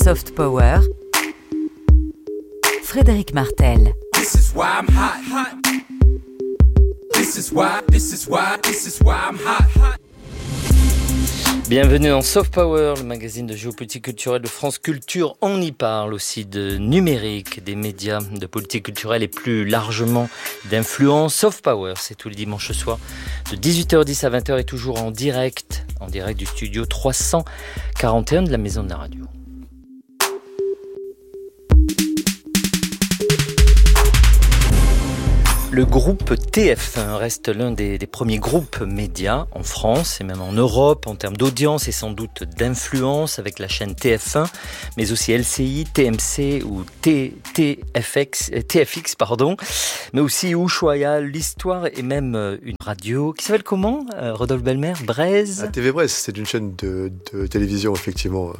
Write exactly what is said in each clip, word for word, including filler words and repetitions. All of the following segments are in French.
Soft Power, Frédéric Martel. This is why I'm hot, hot. This is why, this is why, this is why I'm hot, hot. Bienvenue dans Soft Power, le magazine de géopolitique culturelle de France Culture. On y parle aussi de numérique, des médias, de politique culturelle et plus largement d'influence. Soft Power, c'est tous les dimanches soirs de dix-huit heures dix à vingt heures et toujours en direct, en direct du studio trois cent quarante et un de la Maison de la Radio. Le groupe T F un reste l'un des, des premiers groupes médias en France et même en Europe en termes d'audience et sans doute d'influence avec la chaîne T F un, mais aussi L C I, T M C ou T, T F X, T F X, pardon, mais aussi Ushuaïa, l'histoire et même une radio qui s'appelle comment, euh, Rodolphe Belmer, Braise. La T V Braise, c'est une chaîne de, de télévision effectivement.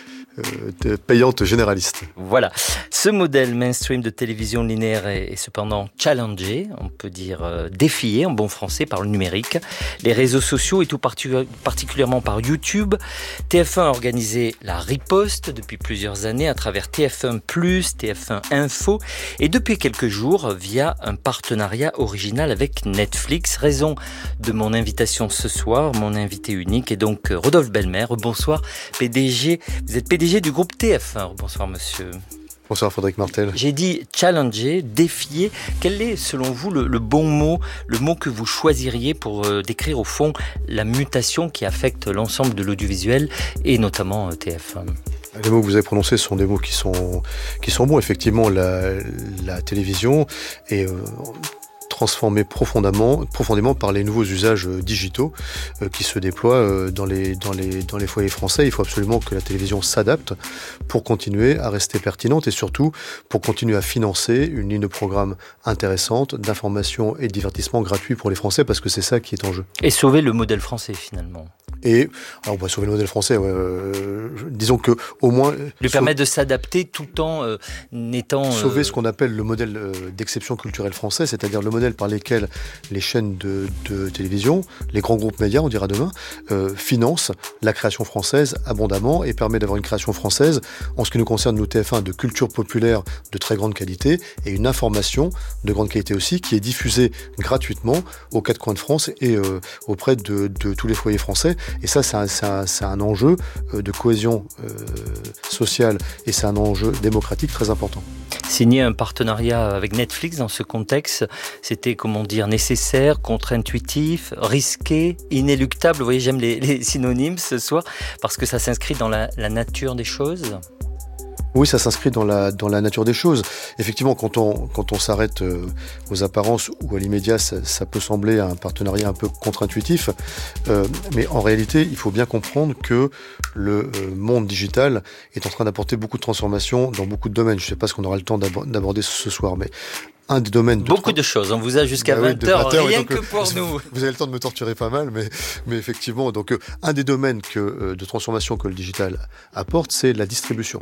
Euh, payante généraliste. Voilà. Ce modèle mainstream de télévision linéaire est, est cependant challengé, on peut dire euh, défié en bon français par le numérique, les réseaux sociaux et tout partic- particulièrement par YouTube. T F un a organisé la riposte depuis plusieurs années à travers T F un plus, T F un Info et depuis quelques jours via un partenariat original avec Netflix. Raison de mon invitation ce soir, mon invité unique est donc Rodolphe Belmer. Bonsoir, P D G. Vous êtes P D G du groupe T F un. Bonsoir monsieur. Bonsoir Frédéric Martel. J'ai dit challenger, défier. Quel est selon vous le, le bon mot, le mot que vous choisiriez pour euh, décrire au fond la mutation qui affecte l'ensemble de l'audiovisuel et notamment euh, T F un? Les mots que vous avez prononcés sont des mots qui sont, qui sont bons. Effectivement, la, la télévision est euh, transformée profondément, profondément par les nouveaux usages digitaux euh, qui se déploient euh, dans, les, dans, les, dans les foyers français. Il faut absolument que la télévision s'adapte pour continuer à rester pertinente et surtout pour continuer à financer une ligne de programme intéressante d'information et de divertissement gratuit pour les Français parce que c'est ça qui est en jeu. Et sauver le modèle français finalement. Et alors on va sauver le modèle français. Ouais, euh, disons que au moins lui sau- permettre de s'adapter tout en euh, n'étant euh... sauver ce qu'on appelle le modèle euh, d'exception culturelle français, c'est-à-dire le modèle par lesquels les chaînes de, de télévision, les grands groupes médias, on dira demain, euh, financent la création française abondamment et permet d'avoir une création française en ce qui nous concerne nous T F un de culture populaire de très grande qualité et une information de grande qualité aussi qui est diffusée gratuitement aux quatre coins de France et euh, auprès de, de tous les foyers français. Et ça, c'est un, c'est un, c'est un enjeu de cohésion euh, sociale et c'est un enjeu démocratique très important. Signer un partenariat avec Netflix dans ce contexte, c'était, comment dire, nécessaire, contre-intuitif, risqué, inéluctable. Vous voyez, j'aime les, les synonymes ce soir, parce que ça s'inscrit dans la, la nature des choses. Oui, ça s'inscrit dans la, dans la nature des choses. Effectivement, quand on, quand on s'arrête euh, aux apparences ou à l'immédiat, ça, ça peut sembler un partenariat un peu contre-intuitif. Euh, mais en réalité, il faut bien comprendre que le euh, monde digital est en train d'apporter beaucoup de transformations dans beaucoup de domaines. Je ne sais pas ce qu'on aura le temps d'aborder ce soir, mais un des domaines... De beaucoup tra- de choses. On vous a jusqu'à bah oui, vingt heures, rien donc, que pour vous, nous. Vous avez le temps de me torturer pas mal, mais, mais effectivement, donc, euh, un des domaines que, euh, de transformation que le digital apporte, c'est la distribution.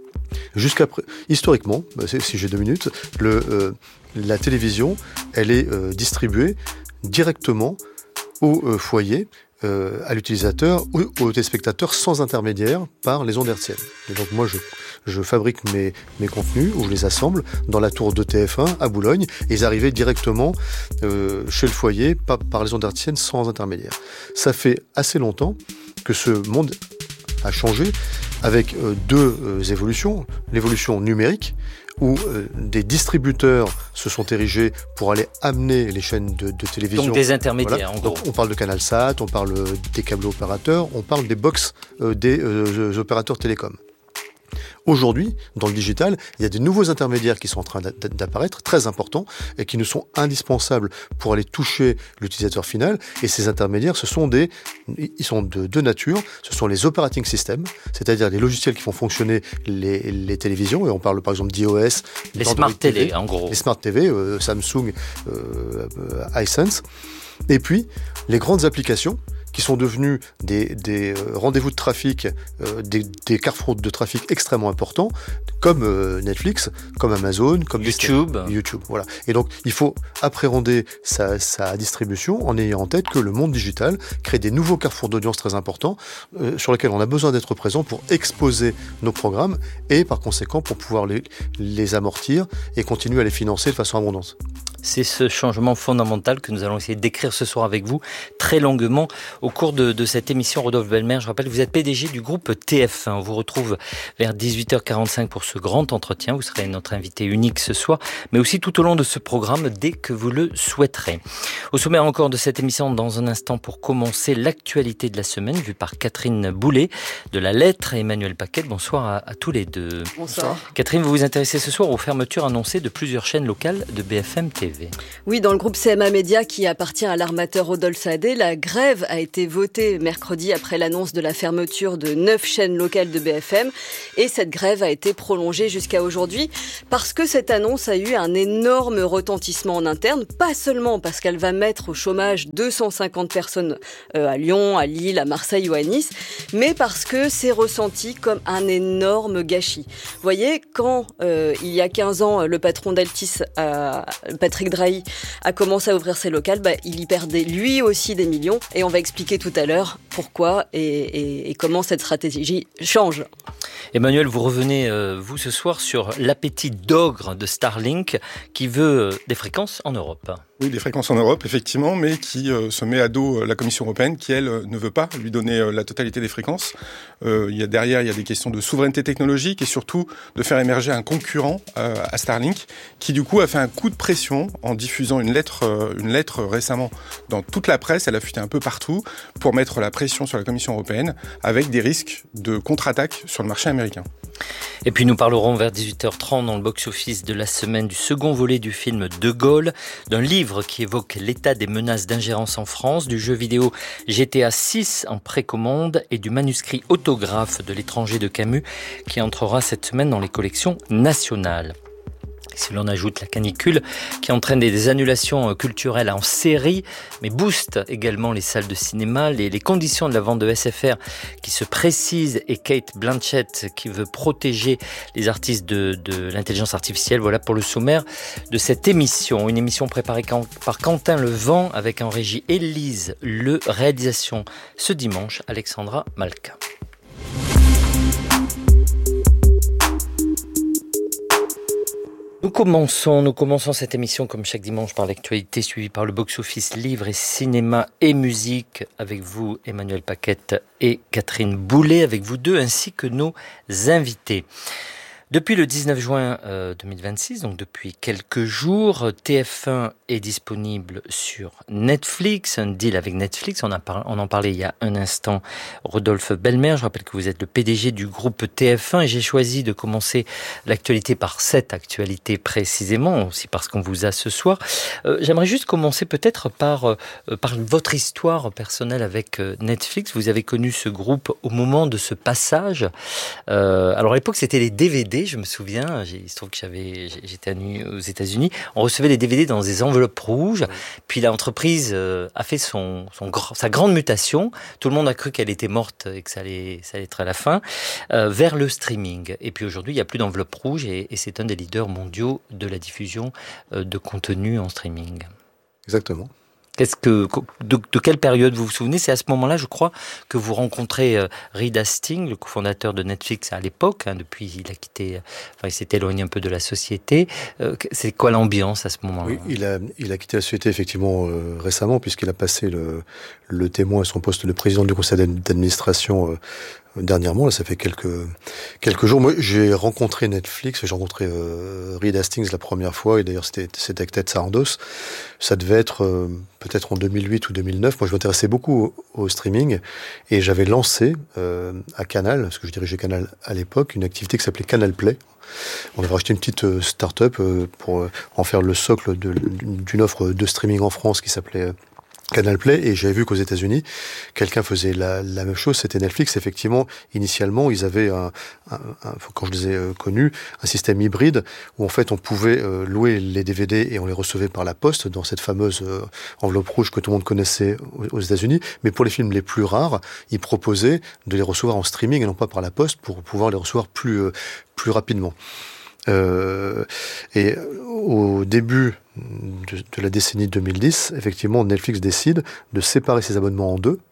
Jusqu'à pré- historiquement, si j'ai deux minutes, le, euh, la télévision, elle est euh, distribuée directement au euh, foyer, euh, à l'utilisateur ou au téléspectateur sans intermédiaire par les ondes hertziennes. Et donc moi, je, je fabrique mes, mes contenus ou je les assemble dans la tour de T F un à Boulogne et ils arrivaient directement euh, chez le foyer par, par les ondes hertziennes sans intermédiaire. Ça fait assez longtemps que ce monde a changé avec euh, deux euh, évolutions. L'évolution numérique, où euh, des distributeurs se sont érigés pour aller amener les chaînes de, de télévision. Donc des intermédiaires, voilà. en gros. Donc on parle de CanalSat, on parle des câbles opérateurs, on parle des box euh, des euh, opérateurs télécoms. Aujourd'hui, dans le digital, il y a des nouveaux intermédiaires qui sont en train d'apparaître, très importants, et qui nous sont indispensables pour aller toucher l'utilisateur final. Et ces intermédiaires, ce sont des, ils sont de deux natures. Ce sont les operating systems, c'est-à-dire les logiciels qui font fonctionner les, les télévisions. Et on parle par exemple d'iOS, les smart télé, en gros. Les smart T V, euh, Samsung, euh, euh, iSense. Et puis, les grandes applications qui sont devenus des, des rendez-vous de trafic, euh, des, des carrefours de trafic extrêmement importants, comme euh, Netflix, comme Amazon, comme YouTube. Disney. YouTube, voilà. Et donc, il faut appréhender sa, sa distribution en ayant en tête que le monde digital crée des nouveaux carrefours d'audience très importants euh, sur lesquels on a besoin d'être présent pour exposer nos programmes et par conséquent pour pouvoir les, les amortir et continuer à les financer de façon abondante. C'est ce changement fondamental que nous allons essayer de décrire ce soir avec vous très longuement au cours de, de cette émission. Rodolphe Belmer, je rappelle, vous êtes P D G du groupe T F un. On vous retrouve vers dix-huit heures quarante-cinq pour ce grand entretien. Vous serez notre invité unique ce soir, mais aussi tout au long de ce programme dès que vous le souhaiterez. Au sommaire encore de cette émission, dans un instant pour commencer l'actualité de la semaine, vue par Catherine Boulet de La Lettre et Emmanuel Paquette. Bonsoir à, à tous les deux. Bonsoir. Catherine, vous vous intéressez ce soir aux fermetures annoncées de plusieurs chaînes locales de B F M T V. Oui, dans le groupe C M A Média qui appartient à l'armateur Rodolphe Saadé, la grève a été votée mercredi après l'annonce de la fermeture de neuf chaînes locales de B F M. Et cette grève a été prolongée jusqu'à aujourd'hui parce que cette annonce a eu un énorme retentissement en interne. Pas seulement parce qu'elle va mettre au chômage deux cent cinquante personnes à Lyon, à Lille, à Marseille ou à Nice, mais parce que c'est ressenti comme un énorme gâchis. Vous voyez, quand euh, il y a quinze ans, le patron d'Altis, euh, Patrick Drahi, a commencé à ouvrir ses locales, bah, il y perdait lui aussi des millions. Et on va expliquer tout à l'heure pourquoi et, et, et comment cette stratégie change. Emmanuel, vous revenez, euh, vous, ce soir, sur l'appétit d'ogre de Starlink qui veut euh, des fréquences en Europe. Oui, des fréquences en Europe, effectivement, mais qui euh, se met à dos euh, la Commission européenne, qui, elle, euh, ne veut pas lui donner euh, la totalité des fréquences. Euh, il y a derrière, il y a des questions de souveraineté technologique et surtout de faire émerger un concurrent euh, à Starlink, qui, du coup, a fait un coup de pression en diffusant une lettre, euh, une lettre récemment dans toute la presse, elle a fuité un peu partout, pour mettre la pression sur la Commission européenne, avec des risques de contre-attaque sur le marché américain. Et puis nous parlerons vers dix-huit heures trente dans le box-office de la semaine du second volet du film De Gaulle, d'un livre qui évoque l'état des menaces d'ingérence en France, du jeu vidéo G T A six en précommande et du manuscrit autographe de l'étranger de Camus qui entrera cette semaine dans les collections nationales. Si l'on ajoute la canicule qui entraîne des annulations culturelles en série, mais booste également les salles de cinéma, les, les conditions de la vente de S F R qui se précisent et Kate Blanchett qui veut protéger les artistes de, de l'intelligence artificielle. Voilà pour le sommaire de cette émission. Une émission préparée par Quentin Levent avec en régie Élise Le, réalisation ce dimanche, Alexandra Malka. Nous commençons, nous commençons cette émission comme chaque dimanche par l'actualité suivie par le box-office livre et cinéma et musique avec vous Emmanuel Paquette et Catherine Boulet, avec vous deux ainsi que nos invités. Depuis le dix-neuf juin deux mille vingt-six, donc depuis quelques jours, T F un est disponible sur Netflix, un deal avec Netflix, on, a par... on en parlait il y a un instant, Rodolphe Belmer, je rappelle que vous êtes le P D G du groupe T F un et j'ai choisi de commencer l'actualité par cette actualité précisément, aussi parce qu'on vous a ce soir. Euh, j'aimerais juste commencer peut-être par, euh, par votre histoire personnelle avec euh, Netflix. Vous avez connu ce groupe au moment de ce passage. Euh, alors à l'époque c'était les D V D, je me souviens, il se trouve que j'avais, j'étais aux États-Unis, on recevait les D V D dans des enveloppes rouges, oui. Puis l'entreprise a fait son, son, sa grande mutation, tout le monde a cru qu'elle était morte et que ça allait, ça allait être à la fin, euh, vers le streaming. Et puis aujourd'hui, il n'y a plus d'enveloppe rouge et, et c'est un des leaders mondiaux de la diffusion de contenu en streaming. Exactement. Qu'est-ce que, de, de quelle période vous vous souvenez? C'est à ce moment-là, je crois, que vous rencontrez euh, Reed Hastings, le cofondateur de Netflix à l'époque. Hein, depuis, il a quitté, enfin, il s'est éloigné un peu de la société. Euh, c'est quoi l'ambiance à ce moment-là? Oui, il a, il a quitté la société effectivement euh, récemment, puisqu'il a passé le, le témoin à son poste de président du conseil d'administration euh, dernièrement. Là, ça fait quelques quelques jours. Moi, j'ai rencontré Netflix, j'ai rencontré euh, Reed Hastings la première fois, et d'ailleurs c'était c'était avec Ted Sarandos. Ça devait être euh, peut-être en deux mille huit ou deux mille neuf. Moi, je m'intéressais beaucoup au, au streaming et j'avais lancé euh, à Canal, parce que je dirigeais Canal à l'époque, une activité qui s'appelait Canal Play. On avait racheté une petite euh, start-up euh, pour euh, en faire le socle de, d'une offre de streaming en France qui s'appelait Canal Play, et j'avais vu qu'aux États-Unis, quelqu'un faisait la, la même chose, c'était Netflix. Effectivement, initialement, ils avaient, un, un, un, quand je les ai euh, connus, un système hybride où en fait on pouvait euh, louer les D V D et on les recevait par la poste dans cette fameuse euh, enveloppe rouge que tout le monde connaissait aux, aux États-Unis. Mais pour les films les plus rares, ils proposaient de les recevoir en streaming et non pas par la poste pour pouvoir les recevoir plus euh, plus rapidement. Euh, et au début de, de la décennie deux mille dix, effectivement, Netflix décide de séparer ses abonnements en deux.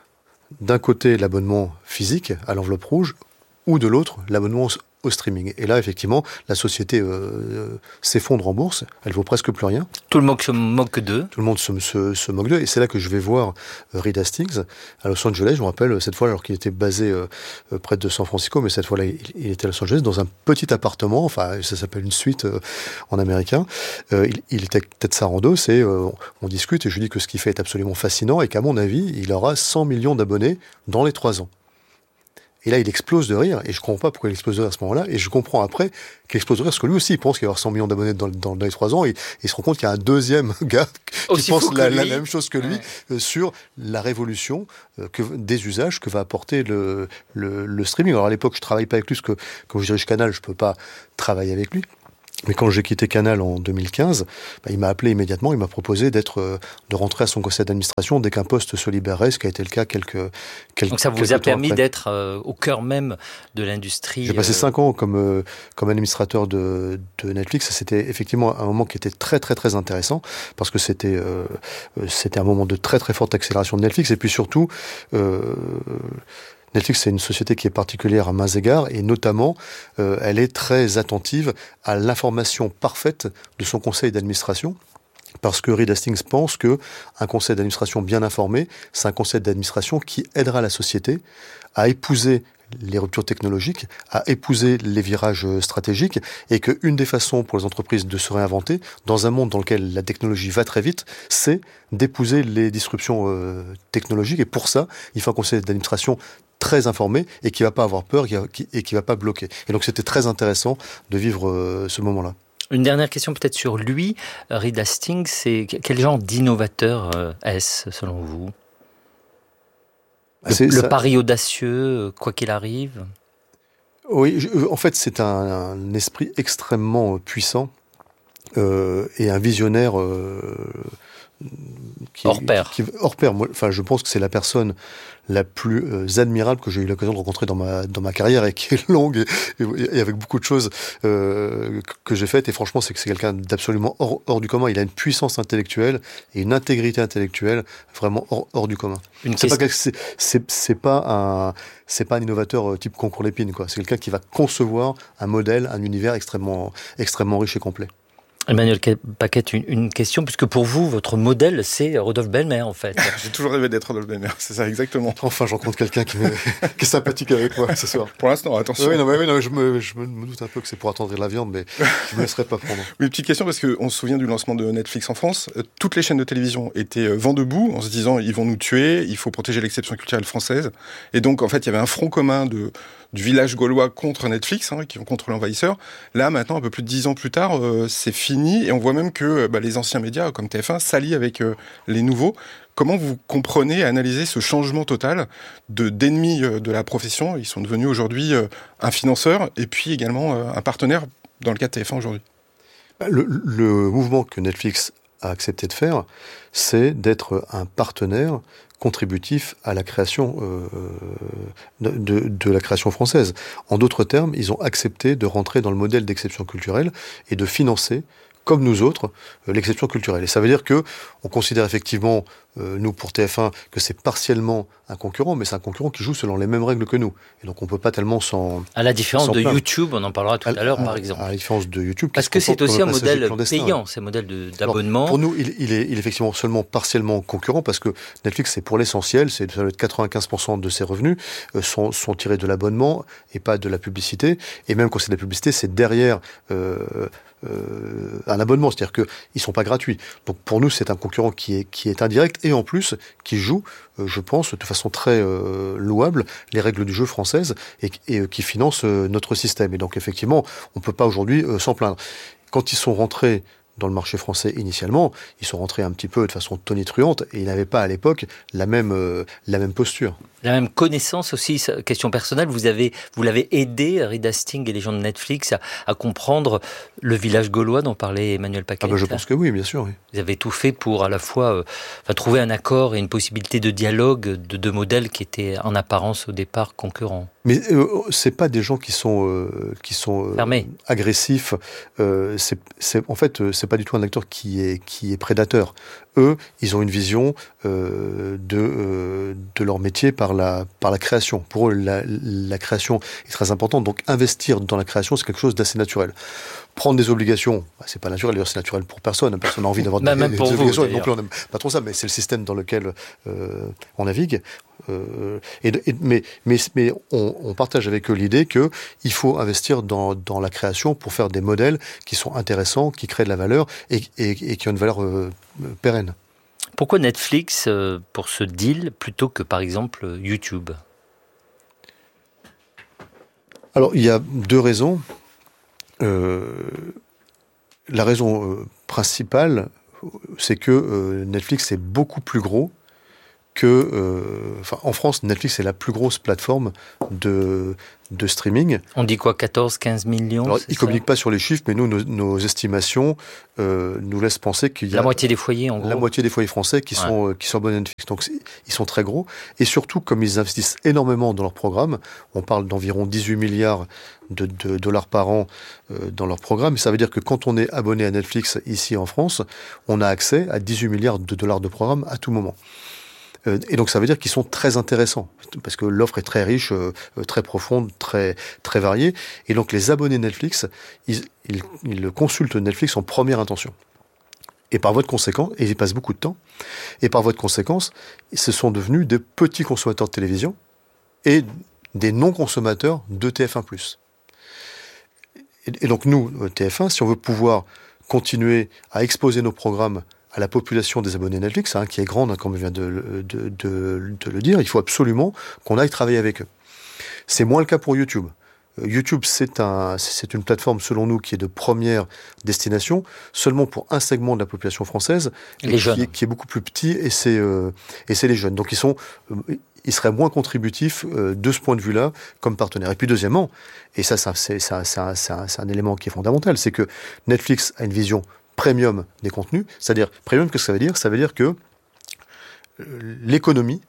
D'un côté, l'abonnement physique à l'enveloppe rouge, ou de l'autre, l'abonnement au streaming. Et là, effectivement, la société euh, s'effondre en bourse, elle vaut presque plus rien. Tout le monde se moque d'eux. Tout le monde se, se, se moque d'eux, et c'est là que je vais voir euh, Reed Hastings à Los Angeles. Je me rappelle cette fois, alors qu'il était basé euh, euh, près de San Francisco, mais cette fois-là, il, il était à Los Angeles dans un petit appartement. Enfin, ça s'appelle une suite euh, en américain. Euh, il, il était tête Sarandos, et euh, on discute, et je lui dis que ce qu'il fait est absolument fascinant, et qu'à mon avis, il aura cent millions d'abonnés dans les trois ans. Et là, il explose de rire, et je comprends pas pourquoi il explose de rire à ce moment-là, et je comprends après qu'il explose de rire, parce que lui aussi, il pense qu'il va avoir cent millions d'abonnés dans, dans, dans les trois ans, et, et il se rend compte qu'il y a un deuxième gars qui Aussi pense la, la, la lui. même chose que lui, Ouais. euh, sur la révolution euh, que, des usages que va apporter le, le, le streaming. Alors à l'époque, je travaille pas avec lui, parce que quand je dirige Canal, je peux pas travailler avec lui. Mais quand j'ai quitté Canal en deux mille quinze, bah, il m'a appelé immédiatement, il m'a proposé d'être, euh, de rentrer à son conseil d'administration dès qu'un poste se libérait, ce qui a été le cas quelques, quelques Donc ça vous quelques a temps permis après. d'être euh, au cœur même de l'industrie. J'ai passé euh, cinq ans comme, euh, comme administrateur de, de Netflix. C'était effectivement un moment qui était très très très intéressant, parce que c'était, euh, c'était un moment de très très forte accélération de Netflix, et puis surtout... Euh, Netflix, c'est une société qui est particulière à mains égards, et notamment, euh, elle est très attentive à l'information parfaite de son conseil d'administration. Parce que Reed Hastings pense que un conseil d'administration bien informé, c'est un conseil d'administration qui aidera la société à épouser les ruptures technologiques, à épouser les virages stratégiques, et qu'une des façons pour les entreprises de se réinventer, dans un monde dans lequel la technologie va très vite, c'est d'épouser les disruptions euh, technologiques. Et pour ça, il faut un conseil d'administration très informé et qui va pas avoir peur et qui va pas bloquer. Et donc c'était très intéressant de vivre euh, ce moment-là. Une dernière question peut-être sur lui, Reed Hastings, c'est quel genre d'innovateur euh, est-ce selon vous ? Le, C'est, le ça... pari audacieux, quoi qu'il arrive ? Oui, je, en fait c'est un, un esprit extrêmement puissant euh, et un visionnaire euh, qui, hors pair. Qui, hors pair. Moi, enfin, je pense que c'est la personne la plus euh, admirable que j'ai eu l'occasion de rencontrer dans ma dans ma carrière, et qui est longue et, et, et avec beaucoup de choses euh, que, que j'ai faites. Et franchement, c'est que c'est quelqu'un d'absolument hors, hors du commun. Il a une puissance intellectuelle et une intégrité intellectuelle vraiment hors, hors du commun. Une c'est, question... pas, c'est, c'est, c'est pas un c'est pas un innovateur type concours Lépine, quoi. C'est quelqu'un qui va concevoir un modèle, un univers extrêmement extrêmement riche et complet. Emmanuel Paquette, une, une question, puisque pour vous, votre modèle, c'est Rodolphe Belmer, en fait. J'ai toujours rêvé d'être Rodolphe Belmer, c'est ça, exactement. Enfin, j'en rencontre quelqu'un qui, me, qui est sympathique avec moi ce soir. Pour l'instant, attention. Oui, non, mais, oui, non, je, me, je me doute un peu que c'est pour attendrir la viande, mais je me laisserai pas prendre. Oui, petite question, parce qu'on se souvient du lancement de Netflix en France. Toutes les chaînes de télévision étaient vent debout, en se disant, ils vont nous tuer, il faut protéger l'exception culturelle française. Et donc, en fait, il y avait un front commun de... du village gaulois contre Netflix, hein, qui ont contre l'envahisseur. Là, maintenant, un peu plus de dix ans plus tard, euh, c'est fini, et on voit même que bah, les anciens médias, comme T F un, s'allient avec euh, les nouveaux. Comment vous comprenez et analysez ce changement total de, d'ennemis euh, de la profession ? Ils sont devenus aujourd'hui euh, un financeur, et puis également euh, un partenaire dans le cas de T F un aujourd'hui. Le, le mouvement que Netflix a accepté de faire, c'est d'être un partenaire contributif à la création euh, de, de, de la création française. En d'autres termes, ils ont accepté de rentrer dans le modèle d'exception culturelle et de financer, comme nous autres, euh, l'exception culturelle. Et ça veut dire que on considère effectivement, euh, nous pour T F un, que c'est partiellement un concurrent, mais c'est un concurrent qui joue selon les mêmes règles que nous. Et donc on peut pas tellement s'en... À la différence s'en de plaindre. YouTube, on en parlera tout à, à l'heure, à, par exemple. À la différence de YouTube. Parce que c'est aussi un modèle payant, c'est un modèle de, d'abonnement. Alors, pour nous, il, il, est, il est effectivement seulement partiellement concurrent, parce que Netflix, c'est pour l'essentiel, c'est, ça doit être quatre-vingt-quinze pour cent de ses revenus euh, sont, sont tirés de l'abonnement et pas de la publicité. Et même quand c'est de la publicité, c'est derrière... Euh, Euh, un abonnement, c'est-à-dire qu'ils ne sont pas gratuits. Donc pour nous, c'est un concurrent qui est, qui est indirect, et en plus, qui joue, euh, je pense, de façon très euh, louable, les règles du jeu françaises, et, et euh, qui finance euh, notre système. Et donc effectivement, on ne peut pas aujourd'hui euh, s'en plaindre. Quand ils sont rentrés dans le marché français initialement, ils sont rentrés un petit peu de façon tonitruante et ils n'avaient pas à l'époque la même, euh, la même posture. La même connaissance aussi, question personnelle, vous avez, vous l'avez aidé, Reed Hastings et les gens de Netflix, à, à comprendre le village gaulois dont parlait Emmanuel Paquette. Ah ben je pense que oui, bien sûr. Oui. Vous avez tout fait pour à la fois euh, enfin, trouver un accord et une possibilité de dialogue de deux modèles qui étaient en apparence au départ concurrents. Mais euh, c'est pas des gens qui sont euh, qui sont euh, agressifs. Euh, c'est, c'est en fait euh, c'est pas du tout un acteur qui est qui est prédateur. Eux, ils ont une vision euh, de euh, de leur métier par la par la création. Pour eux, la, la création est très importante. Donc investir dans la création, c'est quelque chose d'assez naturel. Prendre des obligations, bah, c'est pas naturel. D'ailleurs, c'est naturel pour personne. Personne n'a envie d'avoir bah, des, même des pour obligations. Vous, non plus, on n'aime pas trop ça. Mais c'est le système dans lequel euh, on navigue. Euh, et, et, mais mais, mais on, on partage avec eux l'idée que il faut investir dans, dans la création pour faire des modèles qui sont intéressants, qui créent de la valeur et, et, et qui ont une valeur euh, pérenne. Pourquoi Netflix euh, pour ce deal plutôt que par exemple YouTube ? Alors il y a deux raisons. Euh, la raison euh, principale, c'est que euh, Netflix est beaucoup plus gros que, euh, enfin, en France, Netflix est la plus grosse plateforme de, de streaming. On dit quoi, quatorze à quinze millions? Alors, ils ne communiquent pas sur les chiffres, mais nous, nos, nos estimations euh, nous laissent penser qu'il y a... La moitié des foyers, en gros. La moitié des foyers français qui, ouais. sont, euh, qui sont abonnés à Netflix. Donc, ils sont très gros. Et surtout, comme ils investissent énormément dans leur programme, on parle d'environ dix-huit milliards de, de dollars par an euh, dans leur programme. Ça veut dire que quand on est abonné à Netflix ici en France, on a accès à dix-huit milliards de dollars de programme à tout moment. Et donc ça veut dire qu'ils sont très intéressants, parce que l'offre est très riche, euh, très profonde, très, très variée. Et donc les abonnés Netflix, ils, ils, ils consultent Netflix en première intention. Et par voie de conséquence, et ils y passent beaucoup de temps, et par voie de conséquence, ce sont devenus des petits consommateurs de télévision et des non-consommateurs de T F un plus. Et, et donc nous, T F un, si on veut pouvoir continuer à exposer nos programmes à la population des abonnés Netflix, hein, qui est grande, hein, comme je viens de, de, de, de le dire, il faut absolument qu'on aille travailler avec eux. C'est moins le cas pour YouTube. Euh, YouTube, c'est, un, c'est une plateforme, selon nous, qui est de première destination, seulement pour un segment de la population française, les jeunes. Qui, est, qui est beaucoup plus petit, et c'est, euh, et c'est les jeunes. Donc ils, sont, euh, ils seraient moins contributifs euh, de ce point de vue-là comme partenaire. Et puis deuxièmement, et ça, ça c'est, ça, ça, ça, c'est un élément qui est fondamental, c'est que Netflix a une vision premium des contenus, c'est-à-dire premium, qu'est-ce que ça veut dire ? Ça veut dire que l'économie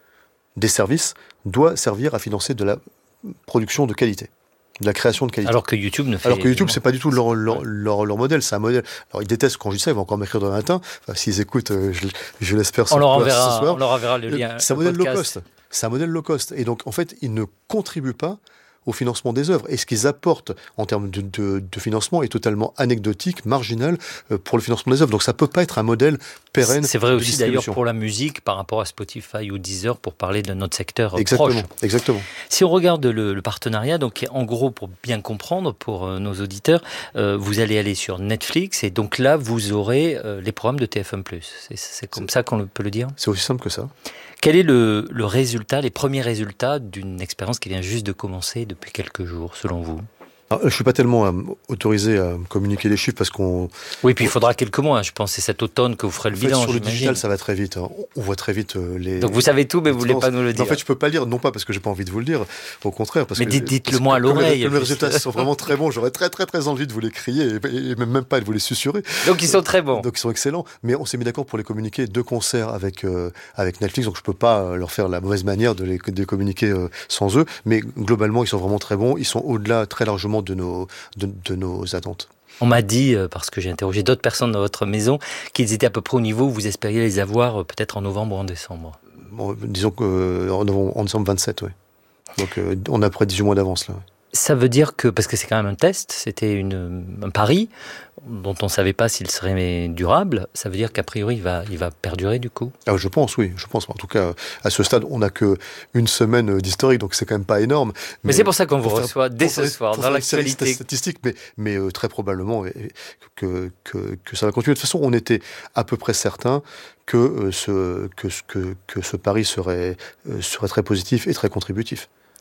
des services doit servir à financer de la production de qualité, de la création de qualité. Alors que YouTube ne fait... Alors que YouTube, c'est pas du tout leur, leur, leur, leur modèle, c'est un modèle... Alors ils détestent quand je dis ça, ils vont encore m'écrire demain matin, enfin, s'ils écoutent, je, je l'espère ce, on leur enverra, ce soir. On leur enverra le lien. C'est un modèle low cost. C'est un modèle low cost. Et donc, en fait, ils ne contribuent pas au financement des œuvres. Et ce qu'ils apportent en termes de, de, de financement est totalement anecdotique, marginal euh, pour le financement des œuvres. Donc ça peut pas être un modèle pérenne. C'est vrai aussi d'ailleurs pour la musique par rapport à Spotify ou Deezer pour parler de notre secteur exactement, proche. Exactement. Si on regarde le, le partenariat, donc en gros pour bien comprendre pour euh, nos auditeurs, euh, vous allez aller sur Netflix et donc là vous aurez euh, les programmes de T F un plus. C'est, c'est comme c'est, ça qu'on peut le dire. C'est aussi simple que ça. Quel est le, le résultat, les premiers résultats d'une expérience qui vient juste de commencer depuis quelques jours, selon vous ? Alors, je ne suis pas tellement euh, autorisé à communiquer les chiffres parce qu'on... Oui, puis il faudra quelques mois, je pense. C'est cet automne que vous ferez le en fait, bilan, sur le j'imagine. digital, ça va très vite. Hein. On voit très vite euh, les... Donc vous savez tout, mais vous ne voulez pas nous le dire. En fait, je ne peux pas le dire, non pas parce que je n'ai pas envie de vous le dire, au contraire. Parce mais que, dites, dites-le moi à l'oreille. Comme les résultats sont vraiment très bons, j'aurais très très très envie de vous les crier et, et même pas de vous les susurrer. Donc ils sont très bons. Donc ils sont excellents. Mais on s'est mis d'accord pour les communiquer de concert avec, euh, avec Netflix, donc je ne peux pas leur faire la mauvaise manière de les, de les communiquer euh, sans eux. Mais globalement, ils sont vraiment très bons. Ils sont au-delà très largement de nos... De, de nos attentes. On m'a dit, parce que j'ai interrogé d'autres personnes dans votre maison, qu'ils étaient à peu près au niveau où vous espériez les avoir peut-être en novembre ou en décembre. Bon, disons qu'en euh, en décembre vingt-sept, oui. Donc euh, on a près de dix-huit mois d'avance là. Ça veut dire que, parce que c'est quand même un test, c'était une, un pari dont on ne savait pas s'il serait durable, ça veut dire qu'a priori il va, il va perdurer du coup ? Ah, je pense, oui, je pense. En tout cas, à ce stade, on n'a qu'une semaine d'historique, donc c'est quand même pas énorme. Mais, mais c'est pour ça qu'on vous reçoit dès ce soir, dans l'actualité. Statistique, mais, mais euh, très probablement que, que, que ça va continuer. De toute façon, on était à peu près certain que, euh, ce, que, que, que ce pari serait, euh, serait très positif et très contributif.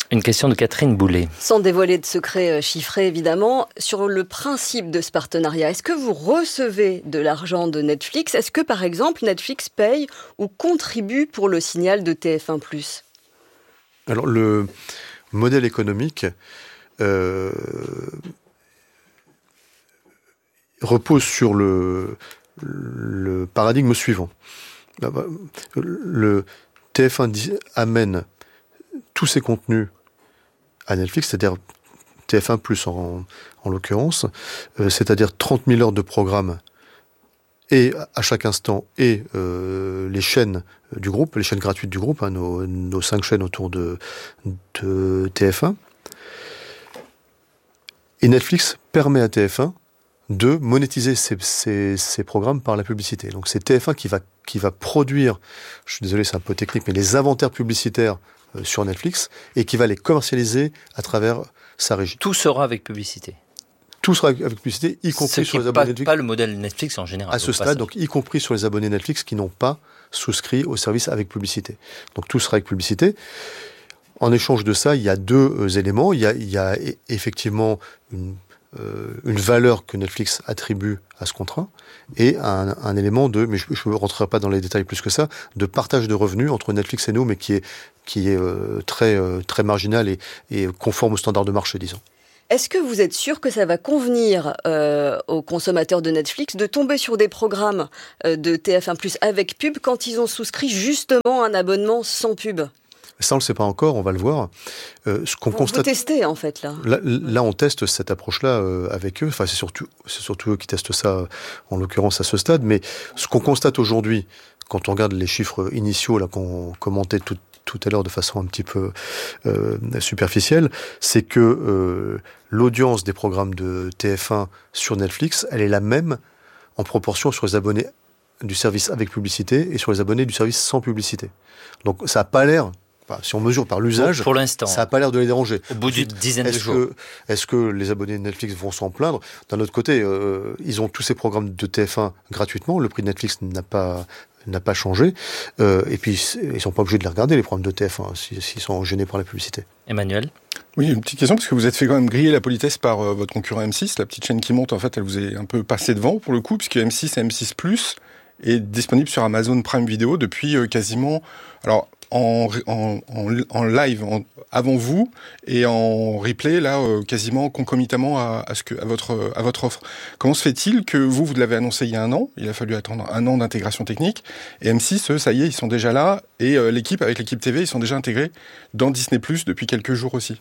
Une question de Catherine Boulet. Sans dévoiler de secrets chiffrés, évidemment, sur le principe de ce partenariat, est-ce que vous recevez de l'argent de Netflix ? Est-ce que, par exemple, Netflix paye ou contribue pour le signal de T F un plus ? Alors, le modèle économique euh, repose sur le, le paradigme suivant. Le T F un amène tous ses contenus à Netflix, c'est-à-dire T F un plus en, en l'occurrence, euh, c'est-à-dire trente mille heures de programme et à chaque instant, et euh, les chaînes du groupe, les chaînes gratuites du groupe, hein, nos, nos cinq chaînes autour de, de T F un. Et Netflix permet à T F un de monétiser ces, ces, ces programmes par la publicité. Donc c'est T F un qui va, qui va produire, je suis désolé, c'est un peu technique, mais les inventaires publicitaires euh, sur Netflix, et qui va les commercialiser à travers sa régie. Tout sera avec publicité. Tout sera avec publicité, y compris sur les abonnés pas, Netflix. pas le modèle Netflix en général. À ce stade, donc y compris sur les abonnés Netflix qui n'ont pas souscrit au service avec publicité. Donc tout sera avec publicité. En échange de ça, il y a deux euh, éléments. Il y a, il y a effectivement une, euh, une valeur que Netflix attribue à ce contrat, et un, un élément de, mais je ne rentrerai pas dans les détails plus que ça, de partage de revenus entre Netflix et nous, mais qui est, qui est euh, très, euh, très marginal et, et conforme aux standards de marché, disons. Est-ce que vous êtes sûr que ça va convenir euh, aux consommateurs de Netflix de tomber sur des programmes euh, de T F un plus avec pub quand ils ont souscrit justement un abonnement sans pub ? Ça, on ne le sait pas encore, on va le voir. Euh, ce qu'on vous, constate... vous testez, en fait, là. Là, là on teste cette approche-là euh, avec eux. Enfin, c'est surtout, c'est surtout eux qui testent ça, euh, en l'occurrence, à ce stade. Mais ce qu'on constate aujourd'hui, quand on regarde les chiffres initiaux là, qu'on commentait tout, tout à l'heure de façon un petit peu euh, superficielle, c'est que euh, l'audience des programmes de T F un sur Netflix, elle est la même en proportion sur les abonnés du service avec publicité et sur les abonnés du service sans publicité. Donc ça n'a pas l'air... Enfin, si on mesure par l'usage, pour, pour l'instant, ça n'a pas l'air de les déranger. Au bout d'une dizaine est-ce de jours. Que, est-ce que les abonnés de Netflix vont s'en plaindre ? D'un autre côté, euh, ils ont tous ces programmes de T F un gratuitement. Le prix de Netflix n'a pas, n'a pas changé. Euh, et puis, ils ne sont pas obligés de les regarder, les programmes de T F un, s'ils, s'ils sont gênés par la publicité. Emmanuel ? Oui, une petite question, parce que vous êtes fait quand même griller la politesse par euh, votre concurrent M six. La petite chaîne qui monte, en fait, elle vous est un peu passée devant, pour le coup, puisque M six et M six Plus est disponible sur Amazon Prime Video depuis euh, quasiment... Alors, En, en, en, en live en, avant vous et en replay là euh, quasiment concomitamment à, à, ce que, à, votre, à votre offre. Comment se fait-il que vous, vous l'avez annoncé il y a un an, il a fallu attendre un an d'intégration technique, et M six, eux, ça y est, ils sont déjà là, et euh, l'équipe, avec l'équipe T V, ils sont déjà intégrés dans Disney plus, depuis quelques jours aussi.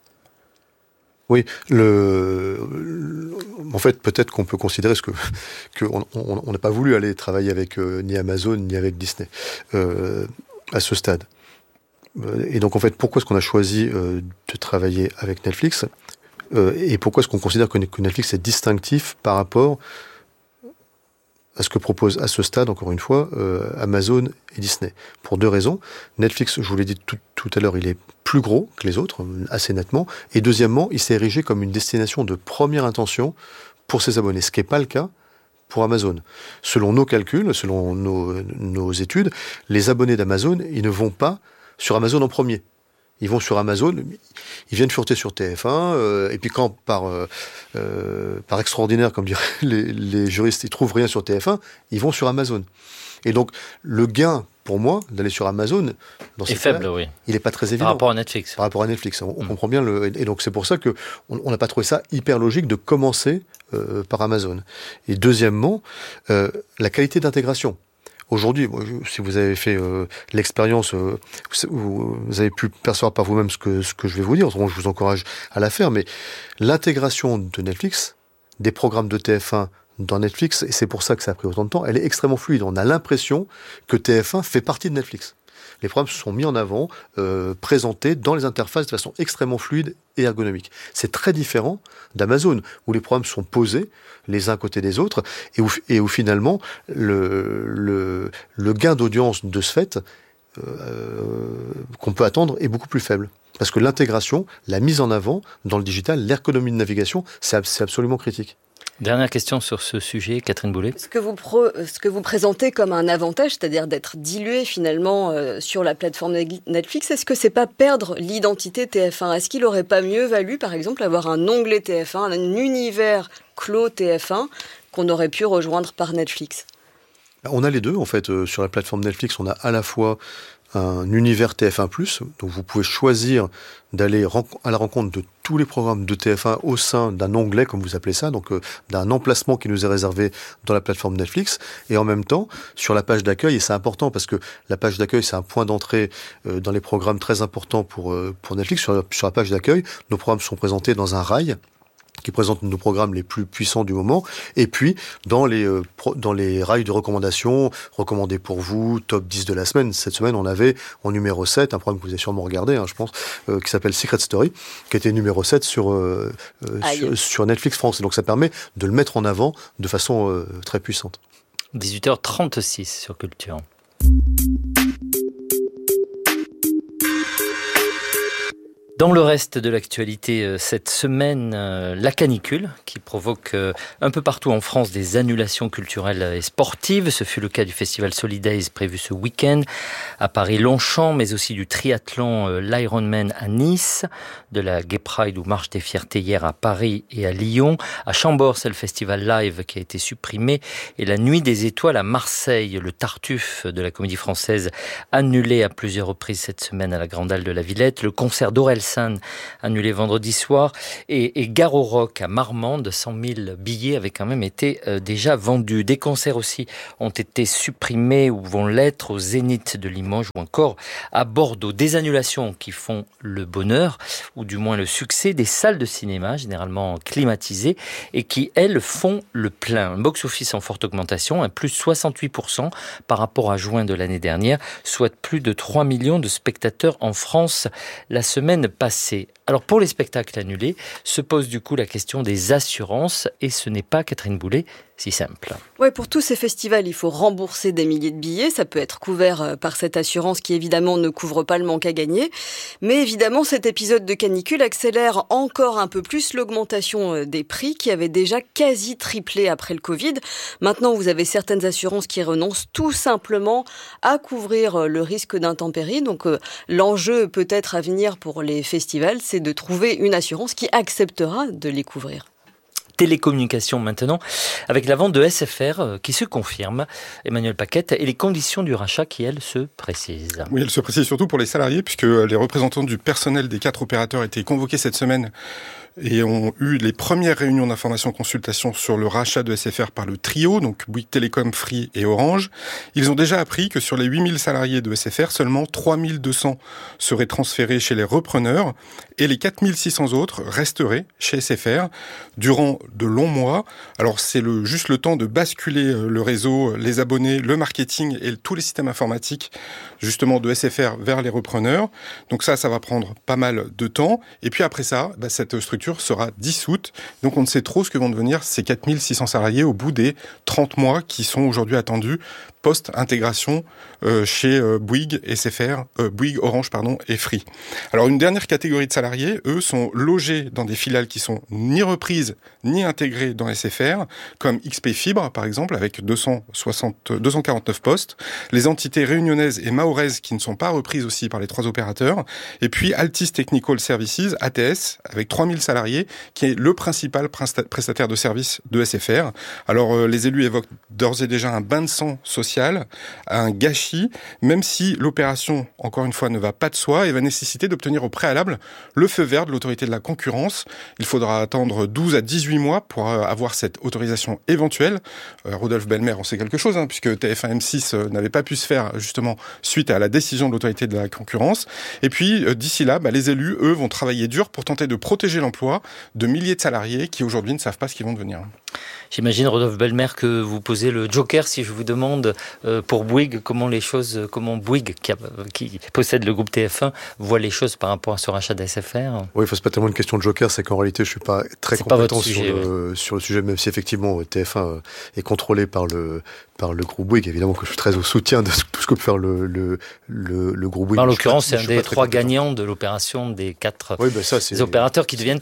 Oui, le, le, en fait, peut-être qu'on peut considérer ce que qu'on on n'a pas voulu aller travailler avec euh, ni Amazon ni avec Disney euh, à ce stade. Et donc, en fait, pourquoi est-ce qu'on a choisi euh, de travailler avec Netflix euh, et pourquoi est-ce qu'on considère que Netflix est distinctif par rapport à ce que propose à ce stade, encore une fois, euh, Amazon et Disney. Pour deux raisons. Netflix, je vous l'ai dit tout, tout à l'heure, il est plus gros que les autres, assez nettement. Et deuxièmement, il s'est érigé comme une destination de première intention pour ses abonnés, ce qui n'est pas le cas pour Amazon. Selon nos calculs, selon nos, nos études, les abonnés d'Amazon, ils ne vont pas sur Amazon en premier. Ils vont sur Amazon, ils viennent fureter sur T F un, euh, et puis quand, par, euh, euh, par extraordinaire, comme diraient les, les juristes, ils trouvent rien sur T F un, ils vont sur Amazon. Et donc, le gain, pour moi, d'aller sur Amazon, dans est faible, oui. Il n'est pas très évident. Par rapport à Netflix. Par rapport à Netflix. On, on mmh. comprend bien le... Et donc, c'est pour ça qu'on n'a pas trouvé ça hyper logique de commencer euh, par Amazon. Et deuxièmement, euh, la qualité d'intégration. Aujourd'hui, si vous avez fait euh, l'expérience, euh, vous, vous avez pu percevoir par vous-même ce que, ce que je vais vous dire, autrement je vous encourage à la faire, mais l'intégration de Netflix, des programmes de T F un dans Netflix, et c'est pour ça que ça a pris autant de temps, elle est extrêmement fluide. On a l'impression que T F un fait partie de Netflix. Les programmes se sont mis en avant, euh, présentés dans les interfaces de façon extrêmement fluide et ergonomique. C'est très différent d'Amazon, où les programmes sont posés les uns à côté des autres, et où, et où finalement, le, le, le gain d'audience de ce fait, euh, qu'on peut attendre, est beaucoup plus faible. Parce que l'intégration, la mise en avant dans le digital, l'ergonomie de navigation, c'est, c'est absolument critique. Dernière question sur ce sujet, Catherine Boulet. Ce que vous, pro, ce que vous présentez comme un avantage, c'est-à-dire d'être dilué finalement euh, sur la plateforme Netflix, est-ce que c'est pas perdre l'identité T F un ? Est-ce qu'il aurait pas mieux valu, par exemple, avoir un onglet T F un, un univers clos T F un qu'on aurait pu rejoindre par Netflix ? On a les deux, en fait. Euh, sur la plateforme Netflix, on a à la fois un univers T F un plus, donc vous pouvez choisir d'aller à la rencontre de tous les programmes de T F un au sein d'un onglet, comme vous appelez ça, donc euh, d'un emplacement qui nous est réservé dans la plateforme Netflix. Et en même temps, sur la page d'accueil, et c'est important parce que la page d'accueil, c'est un point d'entrée euh, dans les programmes très importants pour, euh, pour Netflix. Sur la, sur la page d'accueil, nos programmes sont présentés dans un rail qui présente nos programmes les plus puissants du moment, et puis dans les euh, pro, dans les rails de recommandation, recommandés pour vous, top dix de la semaine. Cette semaine, on avait en numéro sept, un programme que vous avez sûrement regardé, hein, je pense, euh, qui s'appelle Secret Story, qui était numéro sept sur, euh, euh, sur, sur Netflix France. Et donc ça permet de le mettre en avant de façon euh, très puissante. dix-huit heures trente-six sur Culture. Dans le reste de l'actualité cette semaine, la canicule qui provoque un peu partout en France des annulations culturelles et sportives. Ce fut le cas du festival Solidays prévu ce week-end à Paris-Longchamp, mais aussi du triathlon l'Ironman à Nice, de la Gay Pride ou Marche des Fiertés hier à Paris et à Lyon. À Chambord, c'est le festival Live qui a été supprimé et la Nuit des Étoiles à Marseille, le Tartuffe de la Comédie Française annulé à plusieurs reprises cette semaine à la Grande Halle de la Villette. Le concert d'Orelsan annulé vendredi soir et, et Gare au Rock à Marmande, cent mille billets avaient quand même été euh, déjà vendus. Des concerts aussi ont été supprimés ou vont l'être au Zénith de Limoges ou encore à Bordeaux. Des annulations qui font le bonheur ou du moins le succès des salles de cinéma généralement climatisées et qui elles font le plein. Un box-office en forte augmentation, un plus soixante-huit pour cent par rapport à juin de l'année dernière, soit plus de trois millions de spectateurs en France la semaine passé. Alors pour les spectacles annulés, se pose du coup la question des assurances et ce n'est pas, Catherine Boulet, si simple. Oui, pour tous ces festivals, il faut rembourser des milliers de billets. Ça peut être couvert par cette assurance qui évidemment ne couvre pas le manque à gagner. Mais évidemment, cet épisode de canicule accélère encore un peu plus l'augmentation des prix qui avait déjà quasi triplé après le Covid. Maintenant, vous avez certaines assurances qui renoncent tout simplement à couvrir le risque d'intempéries. Donc l'enjeu peut-être à venir pour les festivals, c'est de trouver une assurance qui acceptera de les couvrir. Télécommunications maintenant, avec la vente de S F R qui se confirme, Emmanuel Paquette, et les conditions du rachat qui, elles, se précisent. Oui, elles se précisent surtout pour les salariés, puisque les représentants du personnel des quatre opérateurs étaient convoqués cette semaine et ont eu les premières réunions d'information-consultation sur le rachat de S F R par le trio, donc Bouygues Télécom, Free et Orange. Ils ont déjà appris que sur les huit mille salariés de S F R, seulement trois mille deux cents seraient transférés chez les repreneurs et les quatre mille six cents autres resteraient chez S F R durant de longs mois. Alors c'est le, juste le temps de basculer le réseau, les abonnés, le marketing et tous les systèmes informatiques justement de S F R vers les repreneurs. Donc ça, ça va prendre pas mal de temps. Et puis après ça, bah, cette structure sera dissoute. Donc on ne sait trop ce que vont devenir ces quatre mille six cents salariés au bout des trente mois qui sont aujourd'hui attendus post-intégration euh, chez euh, Bouygues, S F R, euh, Bouygues, Orange pardon, et Free. Alors une dernière catégorie de salariés, eux, sont logés dans des filiales qui sont ni reprises ni intégrées dans S F R, comme X P Fibre par exemple, avec deux cent soixante, deux cent quarante-neuf postes, les entités réunionnaises et mahoraises qui ne sont pas reprises aussi par les trois opérateurs, et puis Altis Technical Services, A T S, avec trois mille salariés, qui est le principal prestataire de services de S F R. Alors euh, les élus évoquent d'ores et déjà un bain de sang social, un gâchis, même si l'opération, encore une fois, ne va pas de soi et va nécessiter d'obtenir au préalable le feu vert de l'autorité de la concurrence. Il faudra attendre douze à dix-huit mois pour avoir cette autorisation éventuelle. Euh, Rodolphe Belmer en sait quelque chose, hein, puisque T F un M six euh, n'avait pas pu se faire justement suite à la décision de l'autorité de la concurrence. Et puis, euh, d'ici là, bah, les élus, eux, vont travailler dur pour tenter de protéger l'emploi de milliers de salariés qui aujourd'hui ne savent pas ce qu'ils vont devenir. J'imagine, Rodolphe Belmer, que vous posez le joker si je vous demande euh, pour Bouygues comment les choses, comment Bouygues, qui, a, qui possède le groupe T F un, voit les choses par rapport à ce rachat d'S F R. Oui, c'est pas tellement une question de joker, c'est qu'en réalité, je suis pas très c'est compétent pas sur, sujet, le, ouais. sur le sujet, même si effectivement T F un est contrôlé par le par le groupe Bouygues. Évidemment que je suis très au soutien de tout ce que peut faire le le le, le groupe Bouygues. En l'occurrence, c'est un des trois gagnants de l'opération des quatre oui, ben ça, c'est... opérateurs qui deviennent trois.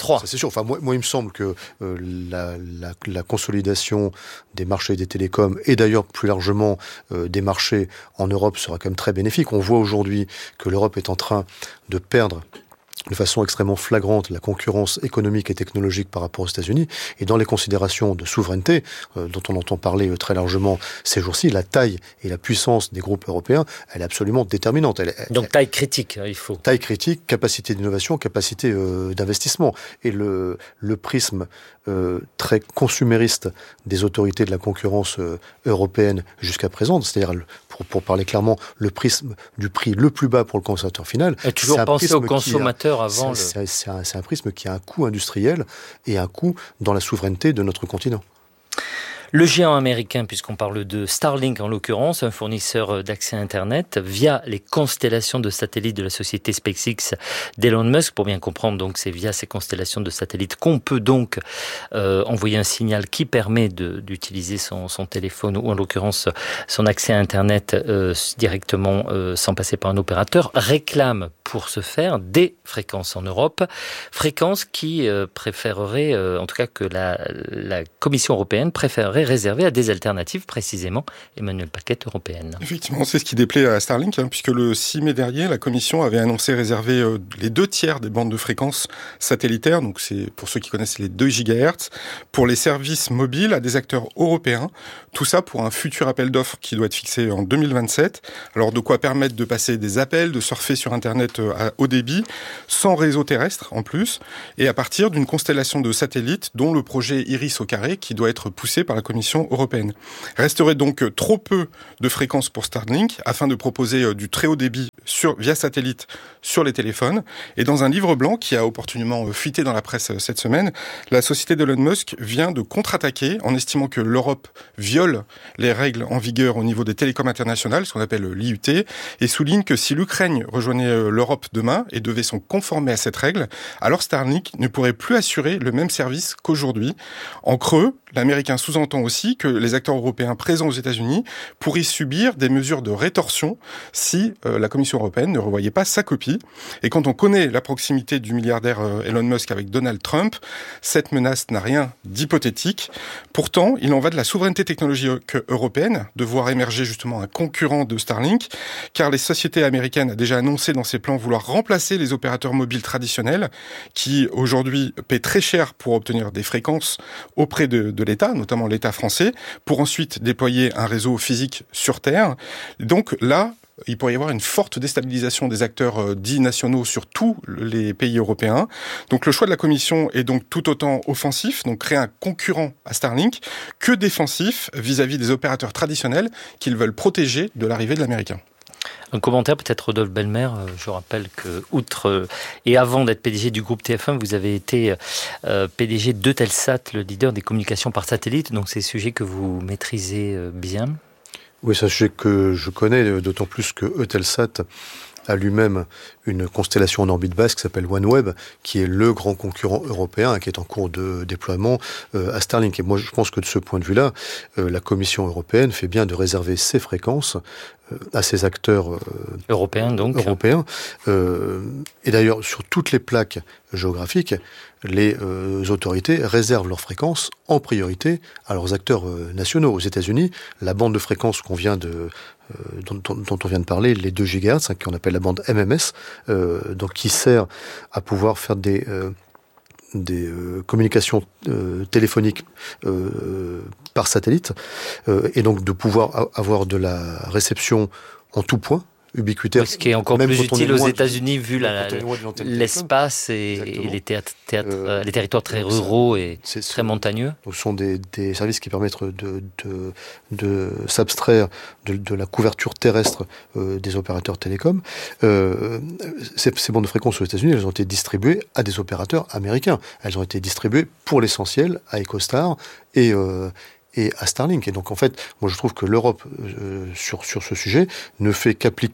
trois. Ça, c'est sûr. Enfin, moi, moi, il me semble que euh, la, la, la consolidation des marchés des télécoms et d'ailleurs plus largement euh, des marchés en Europe sera quand même très bénéfique. On voit aujourd'hui que l'Europe est en train de perdre de façon extrêmement flagrante la concurrence économique et technologique par rapport aux États-Unis. Et dans les considérations de souveraineté, euh, dont on entend parler euh, très largement ces jours-ci, la taille et la puissance des groupes européens, elle est absolument déterminante. Elle, elle, Donc taille critique, il faut. Taille critique, capacité d'innovation, capacité euh, d'investissement. Et le, le prisme euh, très consumériste des autorités de la concurrence euh, européenne jusqu'à présent, c'est-à-dire, le, pour, pour parler clairement, le prisme du prix le plus bas pour le consommateur final. Et toujours penser au consommateur. Avant c'est, le... c'est, un, c'est un prisme qui a un coût industriel et un coût dans la souveraineté de notre continent. Le géant américain, puisqu'on parle de Starlink en l'occurrence, un fournisseur d'accès à Internet via les constellations de satellites de la société SpaceX d'Elon Musk. Pour bien comprendre, donc, c'est via ces constellations de satellites qu'on peut donc euh, envoyer un signal qui permet de, d'utiliser son, son téléphone ou en l'occurrence son accès à Internet euh, directement euh, sans passer par un opérateur, réclame pour ce faire des fréquences en Europe, fréquences qui euh, préféreraient, euh, en tout cas que la, la Commission européenne préférerait réservé à des alternatives, précisément, Emmanuel Paquette, européenne. Effectivement, c'est ce qui déplaît à Starlink, hein, puisque le six mai dernier, la Commission avait annoncé réserver euh, les deux tiers des bandes de fréquences satellitaires, donc c'est pour ceux qui connaissent les deux gigahertz, pour les services mobiles à des acteurs européens. Tout ça pour un futur appel d'offres qui doit être fixé en deux mille vingt-sept. Alors de quoi permettre de passer des appels, de surfer sur Internet à haut débit, sans réseau terrestre en plus, et à partir d'une constellation de satellites dont le projet Iris au carré, qui doit être poussé par la Commission européenne. Resterait donc trop peu de fréquences pour Starlink afin de proposer du très haut débit sur, via satellite sur les téléphones. Et dans un livre blanc qui a opportunément fuité dans la presse cette semaine, la société d'Elon Musk vient de contre-attaquer en estimant que l'Europe viole les règles en vigueur au niveau des télécoms internationales, ce qu'on appelle l'I U T, et souligne que si l'Ukraine rejoignait l'Europe demain et devait s'en conformer à cette règle, alors Starlink ne pourrait plus assurer le même service qu'aujourd'hui. En creux, l'Américain sous-entend aussi que les acteurs européens présents aux États-Unis pourraient subir des mesures de rétorsion si euh, la Commission européenne ne revoyait pas sa copie. Et quand on connaît la proximité du milliardaire euh, Elon Musk avec Donald Trump, cette menace n'a rien d'hypothétique. Pourtant, il en va de la souveraineté technologique européenne de voir émerger justement un concurrent de Starlink, car les sociétés américaines ont déjà annoncé dans ses plans vouloir remplacer les opérateurs mobiles traditionnels qui aujourd'hui paient très cher pour obtenir des fréquences auprès de, de l'État, notamment l'État français, pour ensuite déployer un réseau physique sur Terre. Donc là, il pourrait y avoir une forte déstabilisation des acteurs euh, dits nationaux sur tous les pays européens. Donc le choix de la Commission est donc tout autant offensif, donc créer un concurrent à Starlink, que défensif vis-à-vis des opérateurs traditionnels qu'ils veulent protéger de l'arrivée de l'américain. Un commentaire peut-être, Rodolphe Belmer. Je rappelle que, outre et avant d'être P D G du groupe T F un, vous avez été euh, P D G d'Eutelsat, le leader des communications par satellite. Donc c'est un sujet que vous maîtrisez bien. Oui, c'est un sujet que je connais, d'autant plus que Eutelsat a lui-même une constellation en orbite basse qui s'appelle OneWeb, qui est le grand concurrent européen qui est en cours de déploiement euh, à Starlink. Et moi, je pense que de ce point de vue-là, euh, la Commission européenne fait bien de réserver ses fréquences euh, à ces acteurs euh, européens. Donc. européens. Euh, et d'ailleurs, sur toutes les plaques géographiques, les euh, autorités réservent leurs fréquences en priorité à leurs acteurs euh, nationaux. Aux États-Unis, la bande de fréquences qu'on vient de, euh, dont, dont, dont on vient de parler, les deux gigahertz, hein, qu'on appelle la bande M M S, euh, donc qui sert à pouvoir faire des euh, des euh, communications euh, téléphoniques euh, par satellite, euh, et donc de pouvoir a- avoir de la réception en tout point, ubiquitaire. Ce qui est encore même plus utile aux loin, États-Unis vu la, l'espace et, et les, théâtres, théâtres, euh, les territoires très ça, ruraux et c'est, très montagneux. Ce sont des, des services qui permettent de, de, de s'abstraire de, de la couverture terrestre euh, des opérateurs télécoms. Euh, ces, ces bandes de fréquences aux États-Unis, elles ont été distribuées à des opérateurs américains. Elles ont été distribuées pour l'essentiel à EchoStar et euh, et à Starlink. Et donc, en fait, moi, je trouve que l'Europe, euh, sur, sur ce sujet, ne fait qu'appliquer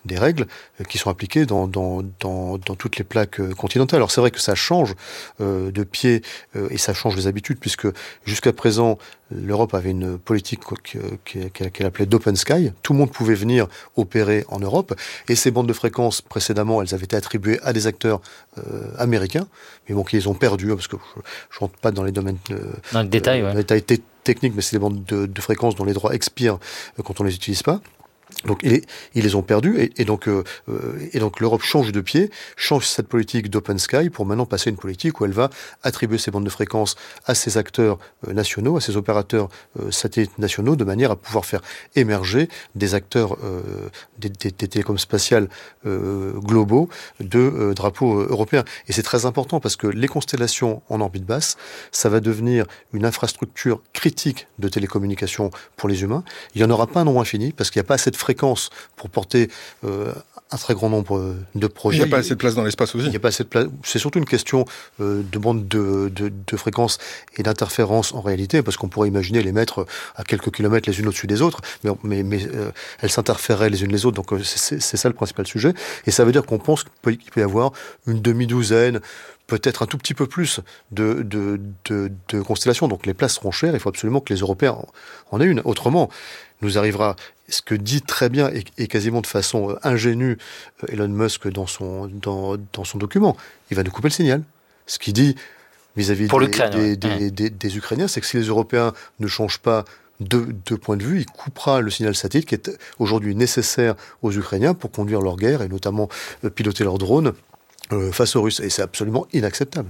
des règles qui sont appliquées dans, dans, dans, dans toutes les plaques continentales. Alors c'est vrai que ça change euh, de pied euh, et ça change les habitudes, puisque jusqu'à présent, l'Europe avait une politique qu'elle appelait d'Open Sky. Tout le monde pouvait venir opérer en Europe. Et ces bandes de fréquences, précédemment, elles avaient été attribuées à des acteurs euh, américains, mais bon, qui les ont perdues, parce que je ne rentre pas dans les domaines... Euh, dans le détail, euh, ouais. dans les détails techniques, mais c'est des bandes de, de fréquences dont les droits expirent euh, quand on les utilise pas. Donc ils, ils les ont perdus et, et donc euh, et donc l'Europe change de pied, change cette politique d'Open Sky pour maintenant passer à une politique où elle va attribuer ces bandes de fréquences à ses acteurs euh, nationaux, à ses opérateurs euh, satellites nationaux, de manière à pouvoir faire émerger des acteurs euh, des, des, des télécoms spatiales euh, globaux de euh, drapeaux euh, européens. Et c'est très important parce que les constellations en orbite basse, ça va devenir une infrastructure critique de télécommunications pour les humains. Il n'y en aura pas un nombre infini parce qu'il n'y a pas assez de fréquences pour porter euh, un très grand nombre de projets. Il n'y a pas assez de place dans l'espace aussi. Il n'y a pas assez de place. C'est surtout une question euh, de bande de, de, de fréquences et d'interférences en réalité, parce qu'on pourrait imaginer les mettre à quelques kilomètres les unes au-dessus des autres, mais, mais, mais euh, elles s'interféraient les unes les autres, donc euh, c'est, c'est ça le principal sujet. Et ça veut dire qu'on pense qu'il peut, qu'il peut y avoir une demi-douzaine, peut-être un tout petit peu plus de, de, de, de constellations. Donc les places seront chères, il faut absolument que les Européens en aient une. Autrement, nous arrivera ce que dit très bien et, et quasiment de façon ingénue Elon Musk dans son, dans, dans son document. Il va nous couper le signal. Ce qu'il dit vis-à-vis Pour des, l'Ukraine, des, ouais. des, Mmh. des, des, des Ukrainiens, c'est que si les Européens ne changent pas de, de point de vue, il coupera le signal satellite qui est aujourd'hui nécessaire aux Ukrainiens pour conduire leur guerre et notamment euh, piloter leurs drones euh, face aux Russes. Et c'est absolument inacceptable.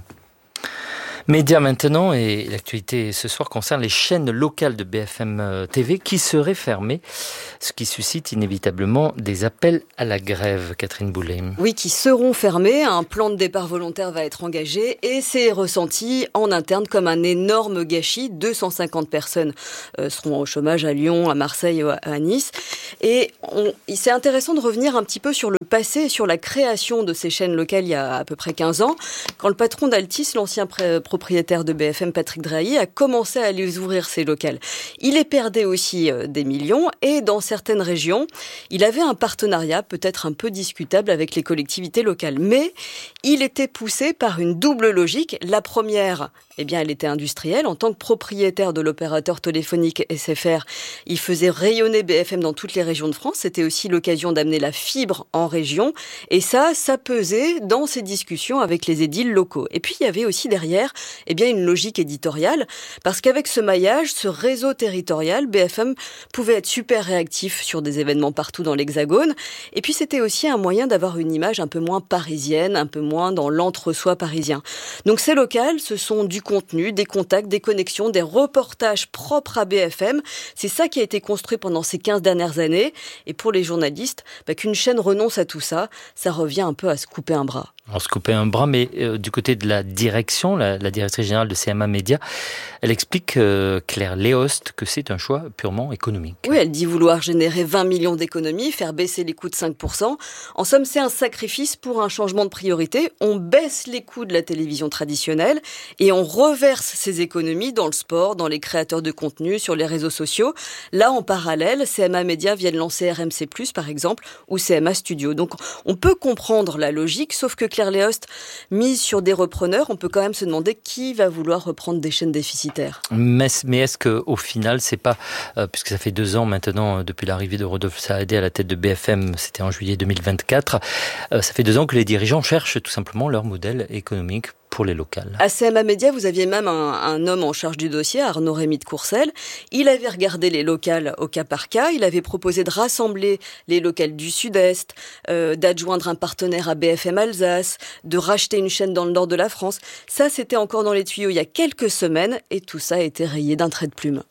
Médias maintenant, et l'actualité ce soir concerne les chaînes locales de B F M T V qui seraient fermées, ce qui suscite inévitablement des appels à la grève. Catherine Boulet. Oui, qui seront fermées. Un plan de départ volontaire va être engagé et c'est ressenti en interne comme un énorme gâchis. deux cent cinquante personnes euh, seront au chômage à Lyon, à Marseille, à Nice. Et on, c'est intéressant de revenir un petit peu sur le passé et sur la création de ces chaînes locales il y a à peu près quinze ans, quand le patron d'Altis, l'ancien pré- propriétaire de B F M, Patrick Drahi, a commencé à les ouvrir ces locales. Il y perdait aussi euh, des millions et dans certaines régions, il avait un partenariat peut-être un peu discutable avec les collectivités locales. Mais il était poussé par une double logique. La première, eh bien, elle était industrielle. En tant que propriétaire de l'opérateur téléphonique S F R, il faisait rayonner B F M dans toutes les régions de France. C'était aussi l'occasion d'amener la fibre en région. Et ça, ça pesait dans ses discussions avec les édiles locaux. Et puis, il y avait aussi derrière, eh bien, une logique éditoriale. Parce qu'avec ce maillage, ce réseau territorial, B F M pouvait être super réactif sur des événements partout dans l'Hexagone. Et puis, c'était aussi un moyen d'avoir une image un peu moins parisienne, un peu moins dans l'entre-soi parisien. Donc, ces locales, ce sont du contenu, des contacts, des connexions, des reportages propres à B F M. C'est ça qui a été construit pendant ces quinze dernières années. Et pour les journalistes, bah, qu'une chaîne renonce à tout ça, ça revient un peu à se couper un bras. On se coupait un bras, mais euh, du côté de la direction, la, la directrice générale de C M A Média, elle explique, euh, Claire Léost, que c'est un choix purement économique. Oui, elle dit vouloir générer vingt millions d'économies, faire baisser les coûts de cinq pour cent. En somme, c'est un sacrifice pour un changement de priorité. On baisse les coûts de la télévision traditionnelle et on reverse ces économies dans le sport, dans les créateurs de contenu, sur les réseaux sociaux. Là, en parallèle, C M A Média vient de lancer R M C plus, par exemple, ou C M A Studio. Donc, on peut comprendre la logique, sauf que Claire Léost mise sur des repreneurs. On peut quand même se demander qui va vouloir reprendre des chaînes déficitaires. Mais, mais est-ce qu'au final, c'est pas, euh, puisque ça fait deux ans maintenant, euh, depuis l'arrivée de Rodolphe Saadé à la tête de B F M, c'était en juillet deux mille vingt-quatre, euh, ça fait deux ans que les dirigeants cherchent tout simplement leur modèle économique pour les locales. À C M A Média, vous aviez même un, un homme en charge du dossier, Arnaud Rémy de Courcelles. Il avait regardé les locales au cas par cas. Il avait proposé de rassembler les locales du Sud-Est, euh, d'adjoindre un partenaire à B F M Alsace, de racheter une chaîne dans le nord de la France. Ça, c'était encore dans les tuyaux il y a quelques semaines et tout ça a été rayé d'un trait de plume.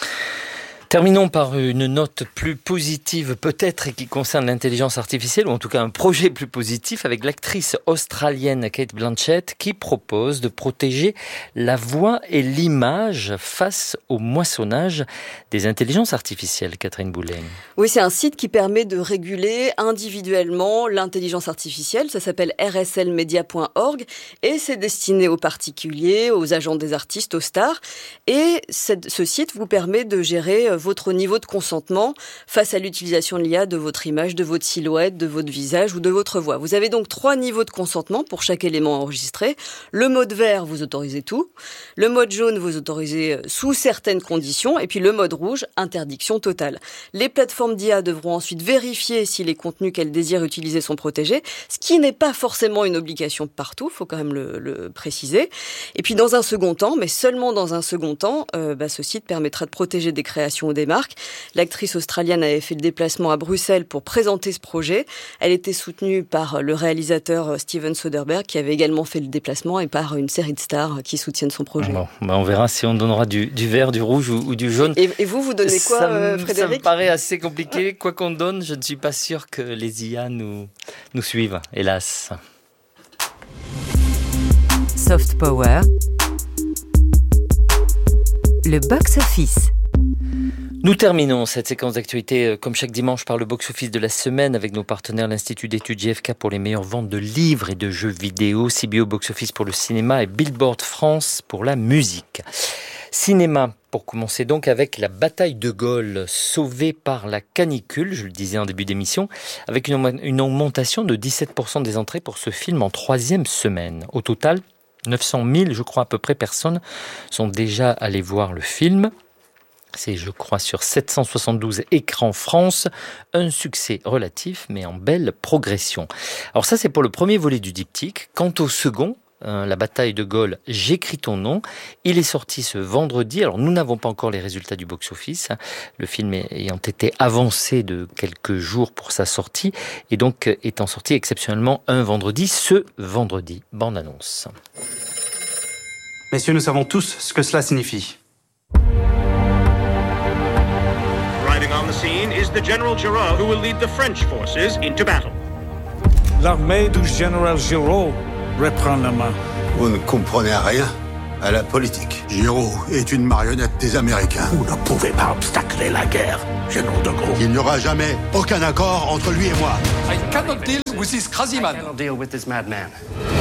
Terminons par une note plus positive peut-être et qui concerne l'intelligence artificielle, ou en tout cas un projet plus positif avec l'actrice australienne Cate Blanchett qui propose de protéger la voix et l'image face au moissonnage des intelligences artificielles. Catherine Boulet. Oui, c'est un site qui permet de réguler individuellement l'intelligence artificielle. Ça s'appelle r s l media point org et c'est destiné aux particuliers, aux agents des artistes, aux stars. Et ce site vous permet de gérer votre niveau de consentement face à l'utilisation de l'I A de votre image, de votre silhouette, de votre visage ou de votre voix. Vous avez donc trois niveaux de consentement pour chaque élément enregistré. Le mode vert, vous autorisez tout. Le mode jaune, vous autorisez sous certaines conditions. Et puis le mode rouge, interdiction totale. Les plateformes d'I A devront ensuite vérifier si les contenus qu'elles désirent utiliser sont protégés, ce qui n'est pas forcément une obligation partout, il faut quand même le, le préciser. Et puis dans un second temps, mais seulement dans un second temps, euh, bah, ce site permettra de protéger des créations ou des marques. L'actrice australienne avait fait le déplacement à Bruxelles pour présenter ce projet. Elle était soutenue par le réalisateur Steven Soderbergh, qui avait également fait le déplacement, et par une série de stars qui soutiennent son projet. Bon, bah on verra si on donnera du, du vert, du rouge ou, ou du jaune. Et, et vous, vous donnez quoi, ça, euh, Frédéric ? Ça me paraît assez compliqué. Quoi qu'on donne, je ne suis pas sûr que les I A nous, nous suivent, hélas. Soft Power, le box-office. Nous terminons cette séquence d'actualité comme chaque dimanche par le box-office de la semaine avec nos partenaires l'Institut d'études J F K pour les meilleures ventes de livres et de jeux vidéo, C B O box-office pour le cinéma et Billboard France pour la musique. Cinéma, pour commencer donc avec La bataille de Gaulle, sauvée par la canicule, je le disais en début d'émission, avec une, une augmentation de dix-sept pour cent des entrées pour ce film en troisième semaine. Au total, neuf cent mille, je crois à peu près, personnes sont déjà allées voir le film. C'est, je crois, sur sept cent soixante-douze écrans France, un succès relatif, mais en belle progression. Alors ça, c'est pour le premier volet du diptyque. Quant au second, euh, La bataille de Gaulle, j'écris ton nom, il est sorti ce vendredi. Alors nous n'avons pas encore les résultats du box-office, le film ayant été avancé de quelques jours pour sa sortie, et donc étant sorti exceptionnellement un vendredi, ce vendredi. Bande-annonce. Messieurs, nous savons tous ce que cela signifie. Arriving on the scene is the General Giraud, who will lead the French forces into battle. L'armée du général Giraud reprend la main. Vous ne comprenez rien à la politique. Giraud est une marionnette des Américains. Vous ne pouvez pas obstacler la guerre, général de Gaulle. Il n'y aura jamais aucun accord entre lui et moi. I cannot deal with this crazy man. I cannot deal with this madman.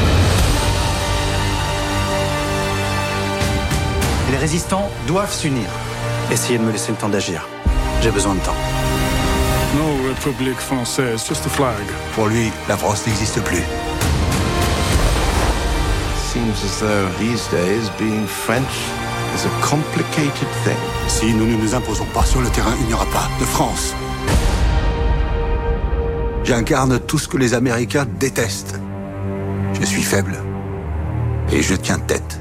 Les résistants doivent s'unir. Essayez de me laisser le temps d'agir. J'ai besoin de temps. No République française, just a flag. Pour lui, la France n'existe plus. Seems as though these days being French is a complicated thing. Si nous ne nous imposons pas sur le terrain, il n'y aura pas de France. J'incarne tout ce que les Américains détestent. Je suis faible et je tiens tête.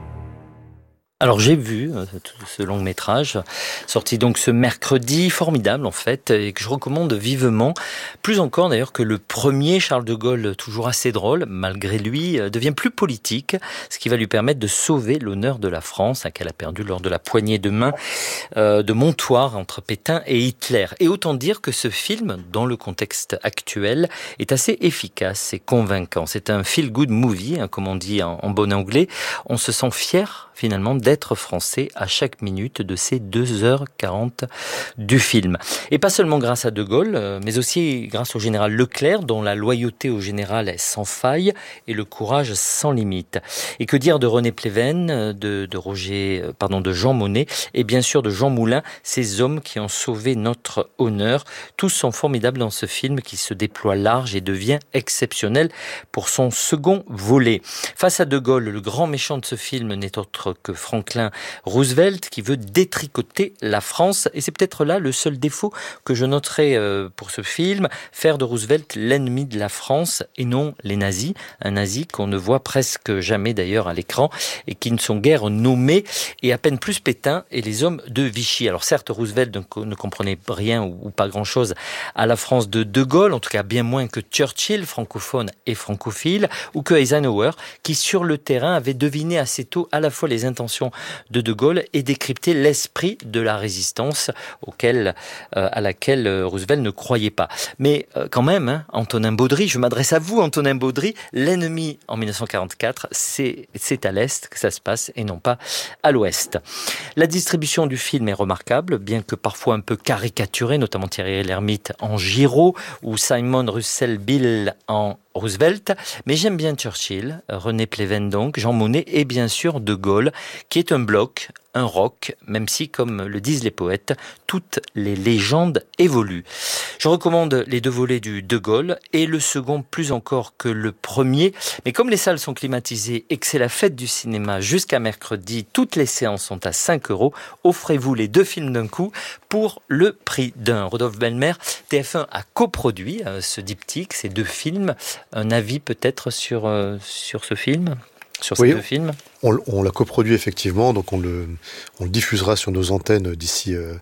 Alors j'ai vu euh, ce long métrage, sorti donc ce mercredi, formidable en fait, et que je recommande vivement, plus encore d'ailleurs que le premier. Charles de Gaulle, toujours assez drôle, malgré lui, euh, devient plus politique, ce qui va lui permettre de sauver l'honneur de la France, hein, qu'elle a perdu lors de la poignée de main euh, de Montoire entre Pétain et Hitler. Et autant dire que ce film, dans le contexte actuel, est assez efficace et convaincant. C'est un feel-good movie, hein, comme on dit en, en bon anglais. On se sent fier finalement d'être français à chaque minute de ces deux heures quarante du film. Et pas seulement grâce à De Gaulle, mais aussi grâce au général Leclerc, dont la loyauté au général est sans faille et le courage sans limite. Et que dire de René Pleven, de, de Roger, pardon, de Jean Monnet et bien sûr de Jean Moulin, ces hommes qui ont sauvé notre honneur. Tous sont formidables dans ce film qui se déploie large et devient exceptionnel pour son second volet. Face à De Gaulle, le grand méchant de ce film n'est autre que Franklin Roosevelt qui veut détricoter la France. Et c'est peut-être là le seul défaut que je noterai pour ce film, faire de Roosevelt l'ennemi de la France et non les nazis. Un nazi qu'on ne voit presque jamais d'ailleurs à l'écran et qui ne sont guère nommés, et à peine plus Pétain et les hommes de Vichy. Alors certes, Roosevelt ne comprenait rien ou pas grand-chose à la France de De Gaulle, en tout cas bien moins que Churchill, francophone et francophile, ou que Eisenhower, qui sur le terrain avait deviné assez tôt à la fois les intentions de De Gaulle et décrypté l'esprit de la résistance auquel, euh, à laquelle Roosevelt ne croyait pas. Mais euh, quand même, hein, Antonin Baudry, je m'adresse à vous, Antonin Baudry, l'ennemi en dix-neuf cent quarante-quatre, c'est, c'est à l'Est que ça se passe et non pas à l'Ouest. La distribution du film est remarquable, bien que parfois un peu caricaturée, notamment Thierry Lhermitte en Giraud ou Simon Russell Bill en Roosevelt, mais j'aime bien Churchill, René Pleven donc, Jean Monnet et bien sûr De Gaulle, qui est un bloc un rock, même si, comme le disent les poètes, toutes les légendes évoluent. Je recommande les deux volets du De Gaulle et le second plus encore que le premier. Mais comme les salles sont climatisées et que c'est la fête du cinéma jusqu'à mercredi, toutes les séances sont à cinq euros. Offrez-vous les deux films d'un coup pour le prix d'un. Rodolphe Belmer, T F un a coproduit euh, ce diptyque, ces deux films. Un avis peut-être sur, euh, sur ce film, sur ces oui, deux films on, on l'a coproduit effectivement, donc on le, on le diffusera sur nos antennes d'ici... Euh,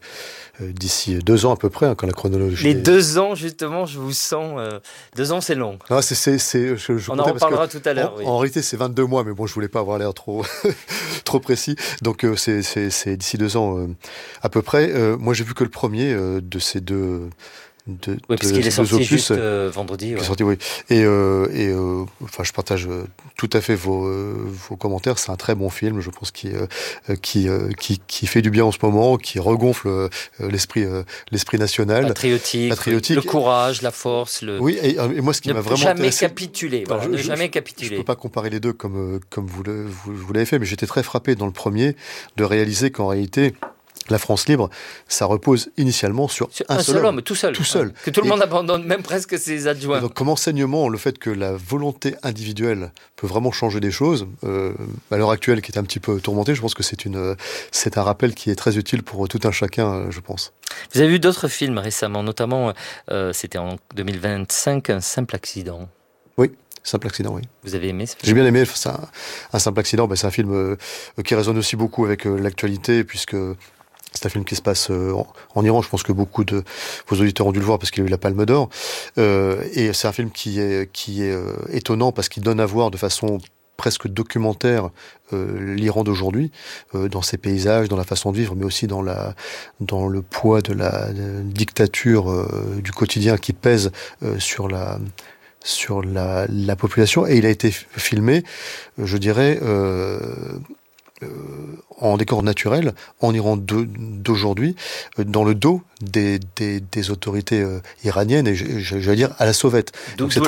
d'ici deux ans à peu près, hein, quand la chronologie... Les est... deux ans, justement, je vous sens... Euh, deux ans, c'est long. Non, c'est, c'est, c'est, je, je On en reparlera tout à l'heure, en, oui. En réalité, c'est vingt-deux mois, mais bon, je voulais pas avoir l'air trop, trop précis. Donc, euh, c'est, c'est, c'est d'ici deux ans euh, à peu près. Euh, moi, j'ai vu que le premier euh, de ces deux... De, oui, parce qu'il est sorti opus, juste euh, vendredi. Ouais. Est sorti, oui. Et, euh, et euh, enfin, je partage tout à fait vos, euh, vos commentaires. C'est un très bon film, je pense, qui, euh, qui, euh, qui, qui fait du bien en ce moment, qui regonfle euh, l'esprit, euh, l'esprit national, patriotique, patriotique, le courage, la force. Le... Oui, et, et moi, ce qui ne m'a vraiment jamais intéressé, capituler. Voilà, voilà, je, ne jamais capituler. Je ne peux pas comparer les deux comme comme vous, le, vous, vous l'avez fait, mais j'étais très frappé dans le premier de réaliser qu'en réalité, la France libre, ça repose initialement sur, sur un, un seul, seul homme, homme, tout seul, tout seul, que tout le et, monde abandonne, même presque ses adjoints. Donc, comme enseignement, le fait que la volonté individuelle peut vraiment changer des choses, euh, à l'heure actuelle, qui est un petit peu tourmentée, je pense que c'est une, c'est un rappel qui est très utile pour tout un chacun, je pense. Vous avez vu d'autres films récemment, notamment, euh, c'était en deux mille vingt-cinq, Un simple accident. Oui. Simple accident, oui. Vous avez aimé ce film ? J'ai bien aimé. C'est un, un simple accident. Ben, c'est un film euh, qui résonne aussi beaucoup avec euh, l'actualité, puisque c'est un film qui se passe euh, en, en Iran. Je pense que beaucoup de vos auditeurs ont dû le voir parce qu'il a eu la Palme d'Or. Euh, et c'est un film qui est, qui est euh, étonnant parce qu'il donne à voir de façon presque documentaire euh, l'Iran d'aujourd'hui, euh, dans ses paysages, dans la façon de vivre, mais aussi dans, la, dans le poids de la, de la dictature euh, du quotidien qui pèse euh, sur la... sur la, la population, et il a été filmé, je dirais, euh, euh, en décor naturel, en Iran d'aujourd'hui, euh, dans le dos des, des, des autorités euh, iraniennes, et j'allais dire à la sauvette. Donc,